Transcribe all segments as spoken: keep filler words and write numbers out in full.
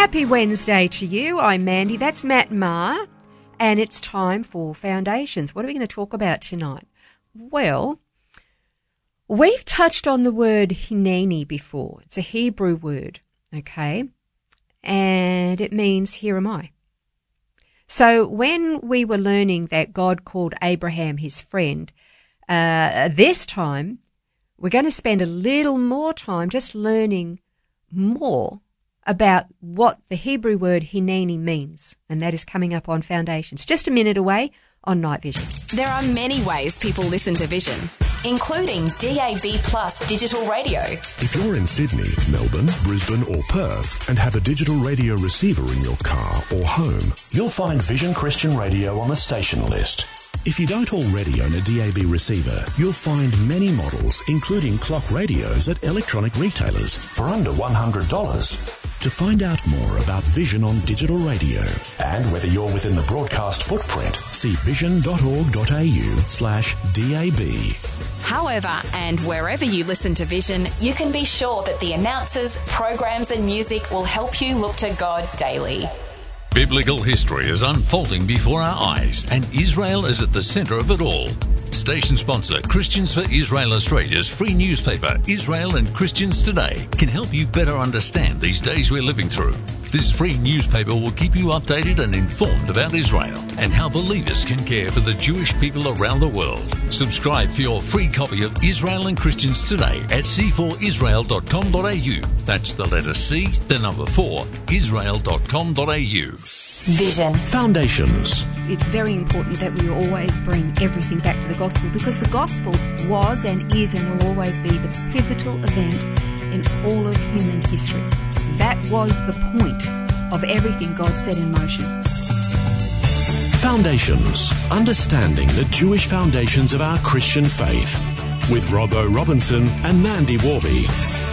Happy Wednesday to you. I'm Mandy. That's Matt Maher. And it's time for Foundations. What are we going to talk about tonight? Well, we've touched on the word Hineni before. It's a Hebrew word, okay? And it means, here am I. So when we were learning that God called Abraham his friend, uh, this time we're going to spend a little more time just learning more about what the Hebrew word Hineni means, and that is coming up on Foundations, just a minute away on Night Vision. There are many ways people listen to Vision, including D A B plus digital radio. If you're in Sydney, Melbourne, Brisbane or Perth and have a digital radio receiver in your car or home, you'll find Vision Christian Radio on the station list. If you don't already own a D A B receiver, you'll find many models, including clock radios at electronic retailers for under one hundred dollars. To find out more about Vision on digital radio and whether you're within the broadcast footprint, see vision.org.au slash DAB. However, and wherever you listen to Vision, you can be sure that the announcers, programs and music will help you look to God daily. Biblical history is unfolding before our eyes, and Israel is at the centre of it all. Station sponsor Christians for Israel Australia's free newspaper, Israel and Christians Today, can help you better understand these days we're living through. This free newspaper will keep you updated and informed about Israel and how believers can care for the Jewish people around the world. Subscribe for your free copy of Israel and Christians Today at c four israel dot com dot a u. That's the letter C, the number four, israel dot com dot a u. Vision. Foundations. It's very important that we always bring everything back to the gospel, because the gospel was and is and will always be the pivotal event in all of human history. That was the point of everything God set in motion. Foundations. Understanding the Jewish foundations of our Christian faith. With Robbo Robinson and Mandy Warby.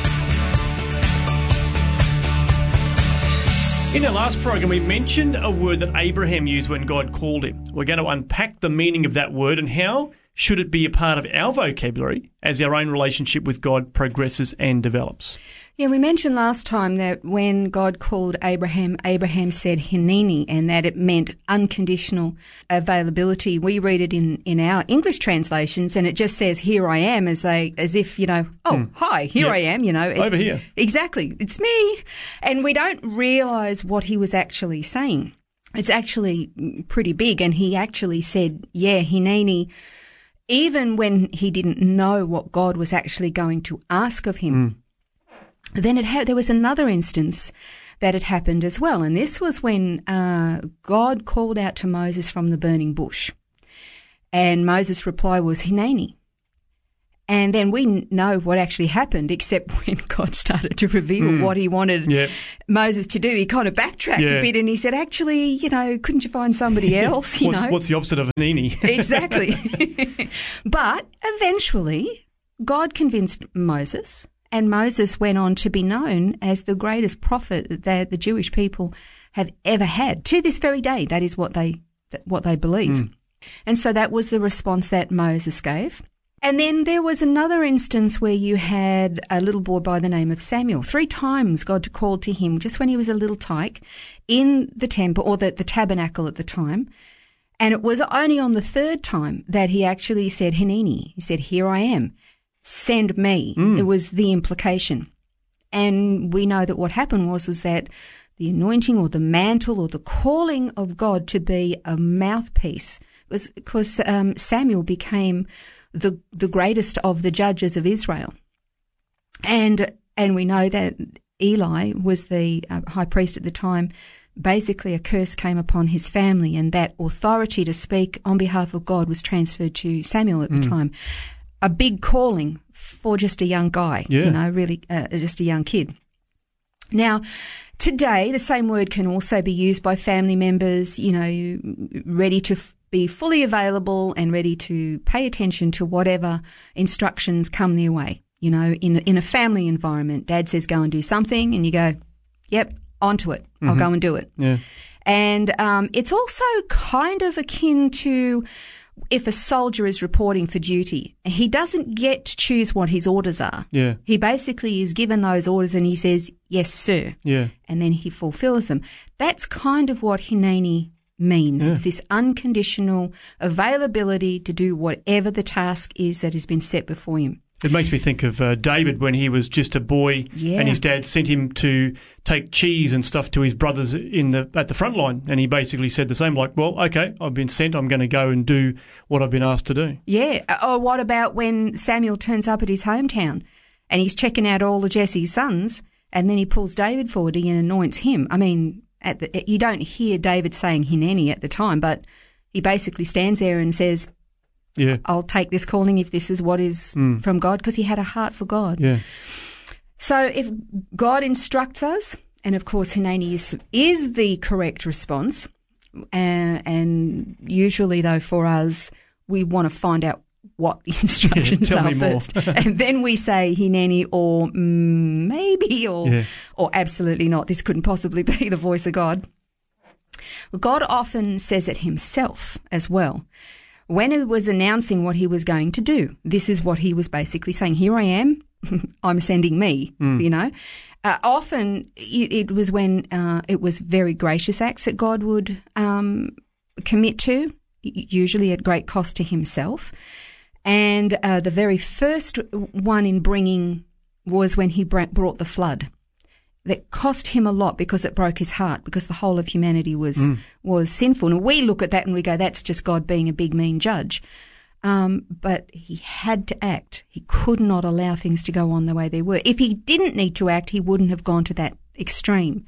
In our last program, we mentioned a word that Abraham used when God called him. We're going to unpack the meaning of that word and how should it be a part of our vocabulary as our own relationship with God progresses and develops. Yeah, we mentioned last time that when God called Abraham, Abraham said Hineni, and that it meant unconditional availability. We read it in, in our English translations, and it just says, here I am, as a, as if, you know, oh, mm. hi, here yep. I am, you know. It, Over here. Exactly. It's me. And we don't realise what he was actually saying. It's actually pretty big, and he actually said, yeah, Hineni, even when he didn't know what God was actually going to ask of him. Mm. Then it ha- there was another instance that had happened as well, and this was when uh, God called out to Moses from the burning bush, and Moses' reply was Hineni. And then we n- know what actually happened, except when God started to reveal mm. what he wanted yep. Moses to do, he kind of backtracked yeah. a bit, and he said, actually, you know, couldn't you find somebody else, you what's, know? What's the opposite of Hineni? Exactly. But eventually, God convinced Moses, and Moses went on to be known as the greatest prophet that the Jewish people have ever had. To this very day, that is what they what they believe. Mm. And so that was the response that Moses gave. And then there was another instance where you had a little boy by the name of Samuel. Three times God called to him just when he was a little tyke in the temple, or the, the tabernacle at the time. And it was only on the third time that he actually said, Hineni. He said, here I am. Send me. Mm. It was the implication. And we know that what happened was, was that the anointing or the mantle or the calling of God to be a mouthpiece was because um, Samuel became the the greatest of the judges of Israel. And and we know that Eli was the uh, high priest at the time. Basically, a curse came upon his family, and that authority to speak on behalf of God was transferred to Samuel at the mm. time. A big calling for just a young guy, yeah. you know, really uh, just a young kid. Now, today, the same word can also be used by family members, you know, ready to f- be fully available and ready to pay attention to whatever instructions come their way. You know, in, in a family environment, Dad says go and do something, and you go, yep, onto it. Mm-hmm. I'll go and do it. Yeah. And um, it's also kind of akin to if a soldier is reporting for duty, he doesn't get to choose what his orders are. Yeah. He basically is given those orders and he says, yes, sir. Yeah. And then he fulfills them. That's kind of what Hineni means. Yeah. It's this unconditional availability to do whatever the task is that has been set before him. It makes me think of uh, David when he was just a boy, Yeah. and his dad sent him to take cheese and stuff to his brothers in the at the front line, and he basically said the same, like, well, okay, I've been sent, I'm going to go and do what I've been asked to do. Yeah. Or what about when Samuel turns up at his hometown and he's checking out all of Jesse's sons, and then he pulls David forward and anoints him? I mean, at the, you don't hear David saying Hineni at the time, but he basically stands there and says, Yeah. I'll take this calling if this is what is Mm. from God, because he had a heart for God. Yeah. So if God instructs us, and of course Hineni is, is the correct response, uh, and usually though for us, we want to find out what the instructions tell are me more. first. And then we say Hineni or mm, maybe or, Yeah. or absolutely not. This couldn't possibly be the voice of God. Well, God often says it himself as well. When he was announcing what he was going to do, this is what he was basically saying. Here I am. I'm sending me, Mm. you know. Uh, often it, it was when uh, it was very gracious acts that God would um, commit to, usually at great cost to himself. And uh, the very first one in bringing was when he brought the flood. That cost him a lot because it broke his heart, because the whole of humanity was Mm. was sinful. And we look at that and we go, that's just God being a big, mean judge. Um, but he had to act. He could not allow things to go on the way they were. If he didn't need to act, he wouldn't have gone to that extreme.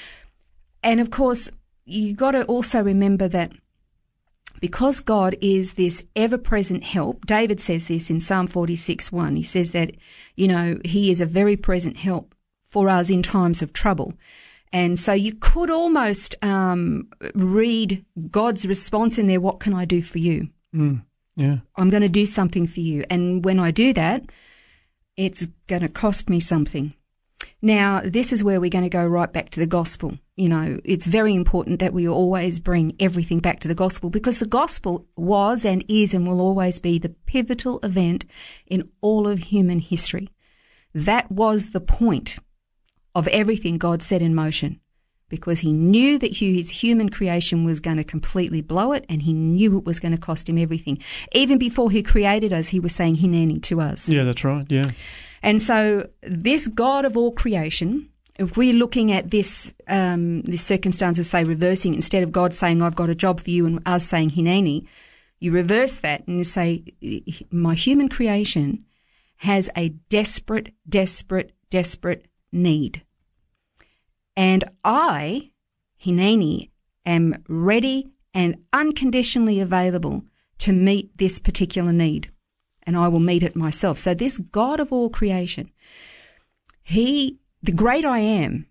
And of course, you got to also remember that because God is this ever-present help, David says this in Psalm forty-six one. He says that, you know, he is a very present help for us in times of trouble. And so you could almost um, read God's response in there, what can I do for you? Mm. Yeah. I'm going to do something for you. And when I do that, it's going to cost me something. Now, this is where we're going to go right back to the gospel. You know, it's very important that we always bring everything back to the gospel, because the gospel was and is and will always be the pivotal event in all of human history. That was the point of everything God set in motion, because he knew that his human creation was going to completely blow it, and he knew it was going to cost him everything. Even before he created us, he was saying Hineni to us. Yeah, that's right. Yeah. And so this God of all creation, if we're looking at this um, this circumstance of, say, reversing, instead of God saying, I've got a job for you, and us saying Hineni, you reverse that and you say, my human creation has a desperate, desperate, desperate need. And I, Hineni, am ready and unconditionally available to meet this particular need. And I will meet it myself. So this God of all creation, he, the great I am,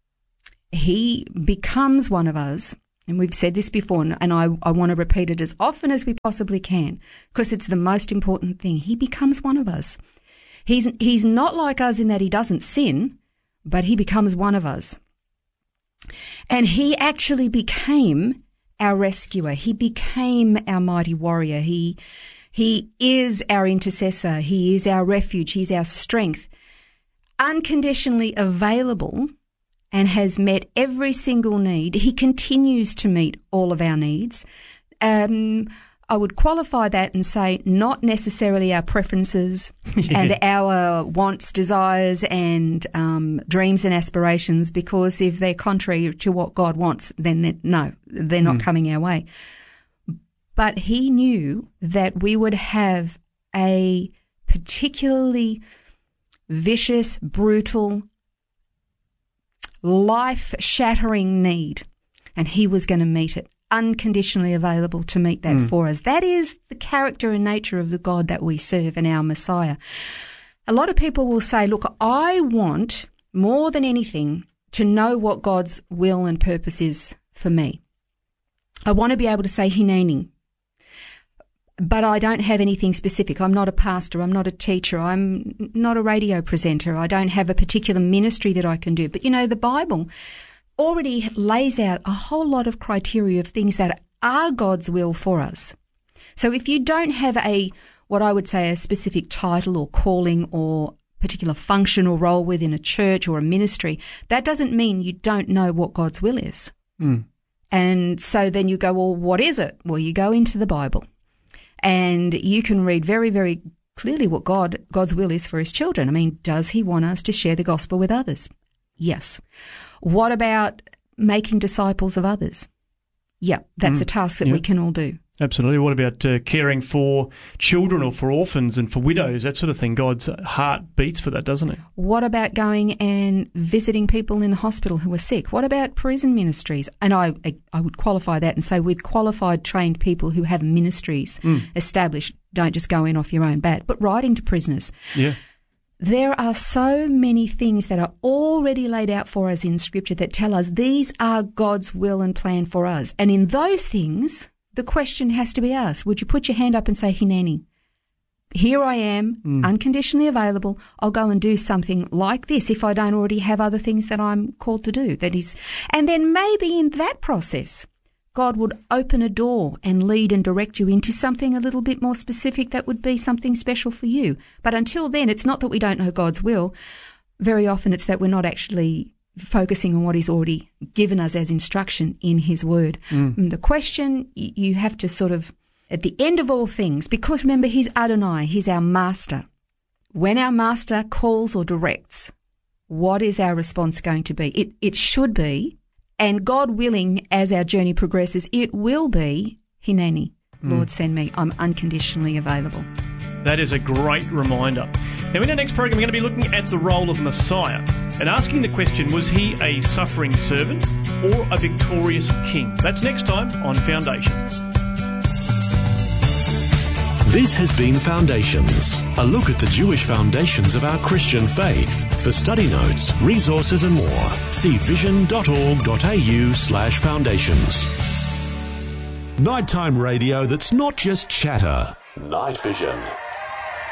he becomes one of us. And we've said this before, and I, I want to repeat it as often as we possibly can, because it's the most important thing. He becomes one of us. He's, he's not like us in that he doesn't sin, but he becomes one of us. And he actually became our rescuer. He became our mighty warrior. He, he is our intercessor. He is our refuge. He's our strength. Unconditionally available, and has met every single need. He continues to meet all of our needs. Um, I would qualify that and say not necessarily our preferences Yeah. and our wants, desires, and um, dreams and aspirations, because if they're contrary to what God wants, then they're, no, they're not Mm. coming our way. But he knew that we would have a particularly vicious, brutal, life-shattering need, and he was going to meet it, unconditionally available to meet that Mm. for us. That is the character and nature of the God that we serve and our Messiah. A lot of people will say, look, I want more than anything to know what God's will and purpose is for me. I want to be able to say Hineni, but I don't have anything specific. I'm not a pastor. I'm not a teacher. I'm not a radio presenter. I don't have a particular ministry that I can do. But, you know, the Bible already lays out a whole lot of criteria of things that are God's will for us. So if you don't have a, what I would say, a specific title or calling or particular function or role within a church or a ministry, that doesn't mean you don't know what God's will is. Mm. And so then you go, well, what is it? Well, you go into the Bible and you can read very, very clearly what God God's will is for his children. I mean, does he want us to share the gospel with others? Yes. What about making disciples of others? Yeah, that's mm. a task that yeah. we can all do. Absolutely. What about uh, caring for children or for orphans and for widows, that sort of thing? God's heart beats for that, doesn't it? What about going and visiting people in the hospital who are sick? What about prison ministries? And I I would qualify that and say with qualified, trained people who have ministries mm. established, don't just go in off your own bat, but writing to prisoners. Yeah. There are so many things that are already laid out for us in Scripture that tell us these are God's will and plan for us. And in those things, the question has to be asked, would you put your hand up and say, Hineni, here I am, mm. unconditionally available. I'll go and do something like this if I don't already have other things that I'm called to do. That is, and then maybe in that process, God would open a door and lead and direct you into something a little bit more specific that would be something special for you. But until then, it's not that we don't know God's will. Very often it's that we're not actually focusing on what he's already given us as instruction in his word. Mm. And the question you have to sort of, at the end of all things, because remember, he's Adonai, he's our master. When our master calls or directs, what is our response going to be? It, it should be, and God willing, as our journey progresses, it will be, Hineni, mm. Lord, send me. I'm unconditionally available. That is a great reminder. Now, in our next program, we're going to be looking at the role of Messiah and asking the question, was he a suffering servant or a victorious king? That's next time on Foundations. This has been Foundations, a look at the Jewish foundations of our Christian faith. For study notes, resources and more, see vision.org.au slash foundations. Nighttime radio that's not just chatter. Night Vision.